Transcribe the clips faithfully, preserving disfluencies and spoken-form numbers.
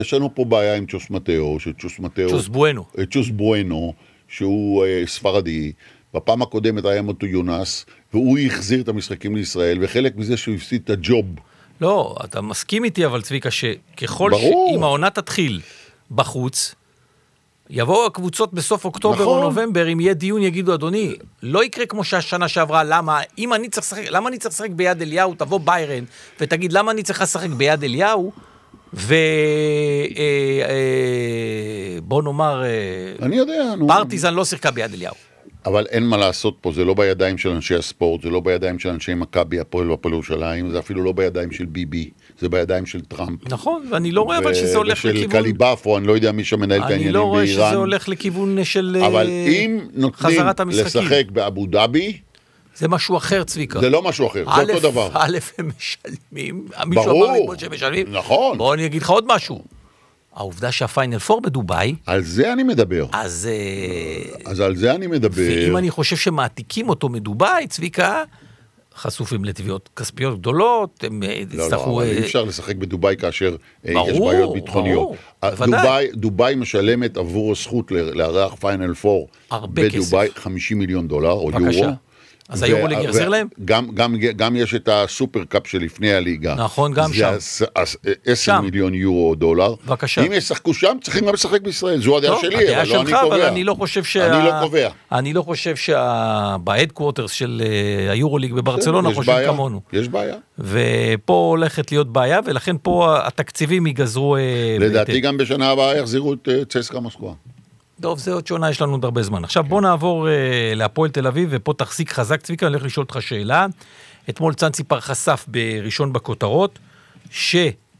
יש לנו פה בעיה עם צ'וס מטאו, שצ'וס מטאו... צ'וס בואנו. צ'וס בואנו, שהוא uh, ספרדי, בפעם הקודמת היה מוטו יונס, והוא החזיר את המשחקים לישראל, וחלק מזה שהוא הפסיד את הג'וב. לא, אתה מסכים איתי, אבל צביקה, שככל ברור. שאם העונה תתחיל בחוץ, יבואו הקבוצות בסוף אוקטובר נכון. או נובמבר, אם יהיה דיון יגידו, אדוני, לא יקרה כמו שהשנה שעברה, למה? אם אני צריך לשחק, למה אני צריך לשחק ביד אליהו? תבוא ביירן ותגיד, למה אני צריך לשחק ביד אליהו? ו... אה, אה, בוא נאמר, אני יודע, נו. פרטיזן לא שיחקה ביד אליהו. אבל אין מה לעשות פה, זה לא בידיים של אנשי הספורט, זה לא בידיים של אנשי מכבי, הפועל והפועל ירושלים, זה אפילו לא בידיים של ביבי, זה בידיים של טראמפ. נכון, ואני לא רואה אבל שזה הולך ושל לכיוון... קליבאף, או אני לא יודע מי שמנהל את העניינים אני לא רואה באיראן. שזה הולך לכיוון של אבל אם נותנים חזרת המשחקים. לשחק באבו דאבי, זה משהו אחר, צביקה. זה לא משהו אחר, זה אותו דבר. א', הם משלמים. ברור, שהם משלמים. נכון. בואו אני אגיד לך עוד משהו. העובדה שהפיינל פור בדוביי, על זה אני מדבר. אז... אז על זה אני מדבר. ואם אני חושב שמעתיקים אותו מדוביי, צביקה, חשופים לתביעות כספיות גדולות, הם לא, יצטרכו... לא, אבל אי אפשר לשחק בדוביי כאשר ברור, יש בעיות ביטחוניות. ברור, בוודאי. דוביי, דוביי משלמת עבור הזכות לארח פיינל פור הרבה בדוביי כסף. חמישים מיליון דולר או בבקשה. יורו. אז היורוליג יחזיר להם? גם, גם, גם יש את הסופר קאפ שלפני הליגה. נכון, גם שם. זה עשרה מיליון יורו או דולר. בבקשה. אם ישחקו שם, צריכים גם לשחק בישראל. זו הדעה שלי, הדעה אבל לא אני שלך, קובע. אבל אני לא חושב שה... אני לא קובע. אני לא חושב שבהדקוורטרס של היורוליג בברצלונה חושב כמונו. יש בעיה. ופה הולכת להיות בעיה, ולכן פה התקציבים ייגזרו... לדעתי גם בשנה הבאה יחזירו את צסקה מוסקבה. טוב, זה עוד שונה, יש לנו עוד הרבה זמן. עכשיו בוא נעבור uh, להפועל תל אביב, ופה תחזיק חזק, צביקה, אני הולך לשאול אותך שאלה. אתמול צאנציפר חשף בראשון בכותרות, ש...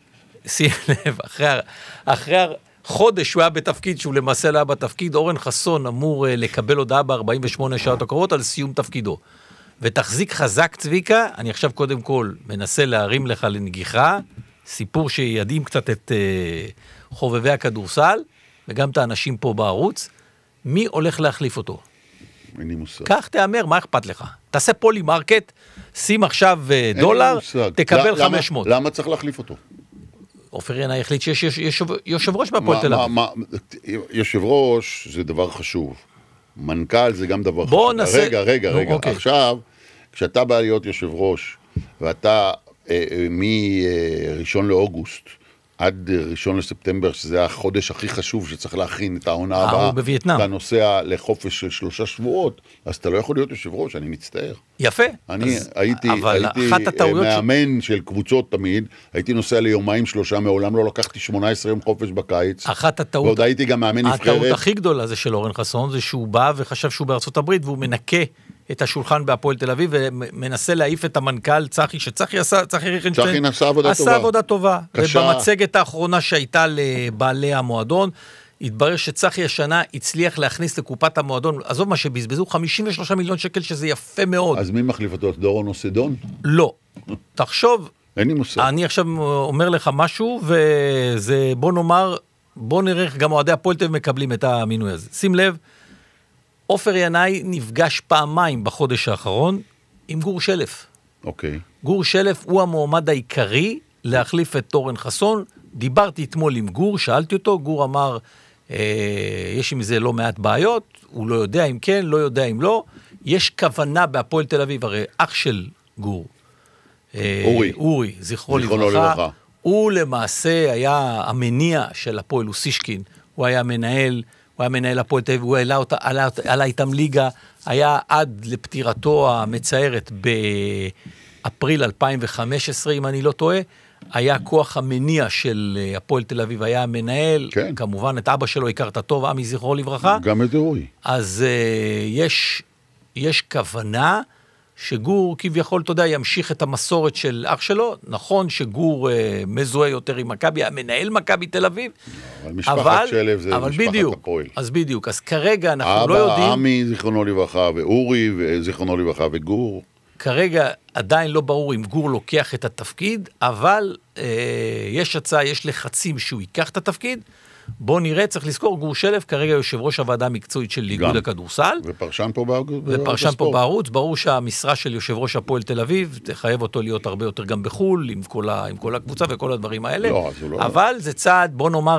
שים לב, אחרי, אחרי חודש שהוא היה בתפקיד, שהוא למעשה לא היה בתפקיד, אורן חסון אמור uh, לקבל הודעה ב-ארבעים ושמונה שעות הקרובות על סיום תפקידו. ותחזיק חזק, צביקה, אני עכשיו קודם כל מנסה להרים לך לנגיחה, סיפור שידעים קצת את uh, חובבי הכדורסל, וגם את האנשים פה בערוץ, מי הולך להחליף אותו? אין לי מושג. כך תאמר, מה אכפת לך? תעשה פולי מרקט, שים עכשיו דולר, תקבל חמש מאות. למה צריך להחליף אותו? עופר ינאי החליט שיש יושב ראש בהפועל תל אביב. יושב ראש זה דבר חשוב. מנכ"ל זה גם דבר חשוב. בוא נעשה... רגע, רגע, רגע. עכשיו, כשאתה בא להיות יושב ראש, ואתה מראשון לאוגוסט, עד ראשון לספטמבר, שזה החודש הכי חשוב שצריך להכין את העונה הבאה, אתה נוסע לחופש של שלושה שבועות, אז אתה לא יכול להיות יושב ראש, אני מצטער. יפה. אני הייתי, הייתי מאמן של קבוצות תמיד, הייתי נוסע ליומיים שלושה, מעולם לא לקחתי שמונה עשרה יום חופש בקיץ, אחת הטעות, ועוד הייתי גם מאמן נבחרת. הטעות הכי גדולה זה של אורן חסון, זה שהוא בא וחשב שהוא בארצות הברית, והוא מנקה את השולחן בהפועל תל אביב, ומנסה להעיף את המנכ"ל צחי, שצחי עשה, צחי ריכנשטיין, עשה עבודה עשה טובה. עבודה טובה. קשה. ובמצגת האחרונה שהייתה לבעלי המועדון, התברר שצחי השנה הצליח להכניס לקופת המועדון, עזוב מה שבזבזו, חמישים ושלושה מיליון שקל, שזה יפה מאוד. אז מי מחליף אותו? דורון או סדון? לא. תחשוב, אין לי מושג. אני עכשיו אומר לך משהו, וזה, בוא נאמר, בוא נראה גם אוהדי הפועל תל אביב מקבלים את המינוי הזה. שים לב, עופר ינאי נפגש פעמיים בחודש האחרון עם גור שלף. אוקיי. גור שלף הוא המועמד העיקרי להחליף את אורן חסון. דיברתי אתמול עם גור, שאלתי אותו, גור אמר, אה, יש עם זה לא מעט בעיות, הוא לא יודע אם כן, לא יודע אם לא. יש כוונה בהפועל תל אביב, הרי אח של גור, אה, אורי, אורי, זכרו לברכה, הוא למעשה היה המניע של הפועל אוסישקין, הוא היה מנהל, הוא היה מנהל הפועל תל אביב, הוא העלה אותה, עלה, עלה איתם ליגה, היה עד לפטירתו המצערת באפריל אלפיים וחמש עשרה, אם אני לא טועה, היה כוח המניע של הפועל תל אביב, היה המנהל, כן. כמובן את אבא שלו הכרת טוב, עמי זכרו לברכה. גם את אורי. אז uh, יש, יש כוונה שגור כביכול, אתה יודע, ימשיך את המסורת של אח שלו. נכון שגור uh, מזוהה יותר עם מכבי, המנהל מכבי תל אביב. אבל משפחת שלב זה אבל משפחת בדיוק, הפועל. אז בדיוק, אז כרגע אנחנו אבא, לא יודעים... אבא, עמי זכרונו לברכה, ואורי זכרונו לברכה, וגור. כרגע עדיין לא ברור אם גור לוקח את התפקיד, אבל אה, יש הצעה, יש לחצים שהוא ייקח את התפקיד. בוא נראה, צריך לזכור, גור שלף, כרגע יושב ראש הוועדה המקצועית של איגוד הכדורסל. ופרשן פה בערוץ. ופרשן פה בערוץ. ברור שהמשרה של יושב ראש הפועל תל אביב, תחייב אותו להיות הרבה יותר גם בחול, עם כל, ה, עם כל הקבוצה וכל הדברים האלה. לא, אז הוא לא... אבל זה צעד, בוא נאמר,